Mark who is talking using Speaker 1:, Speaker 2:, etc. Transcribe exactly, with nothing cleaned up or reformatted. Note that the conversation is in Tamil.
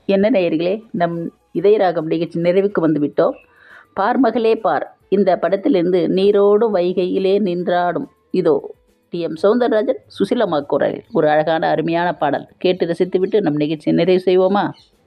Speaker 1: என்ன நேயர்களே, நம் இதயராகம் நிகழ்ச்சி நிறைவுக்கு வந்துவிட்டோம். பார் மகளே பார், இந்த படத்திலிருந்து நீரோடு வைகையிலே நின்றாடும் இதோ டி எம் சௌந்தரராஜன் சுசிலம்மா குரலில் ஒரு அழகான அருமையான பாடல் கேட்டு ரசித்துவிட்டு நம் நிகழ்ச்சியை நிறைவு செய்வோமா?